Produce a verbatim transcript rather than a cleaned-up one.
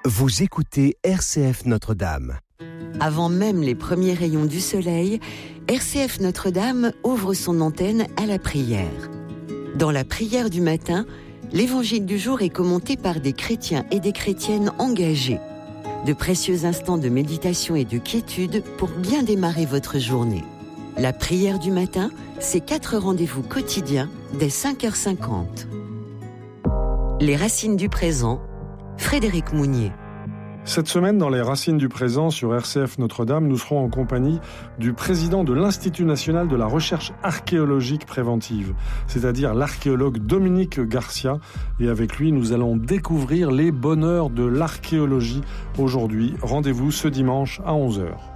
Vous écoutez R C F Notre-Dame. Avant même les premiers rayons du soleil, R C F Notre-Dame ouvre son antenne à la prière. Dans la prière du matin, l'évangile du jour est commenté par des chrétiens et des chrétiennes engagés. De précieux instants de méditation et de quiétude pour bien démarrer votre journée. La prière du matin, c'est quatre rendez-vous quotidiens dès cinq heures cinquante. Les racines du présent, Frédéric Mounier. Cette semaine, dans les Racines du présent sur R C F Notre-Dame, nous serons en compagnie du président de l'Institut national de la recherche archéologique préventive, c'est-à-dire l'archéologue Dominique Garcia. Et avec lui, nous allons découvrir les bonheurs de l'archéologie aujourd'hui. Rendez-vous ce dimanche à onze heures.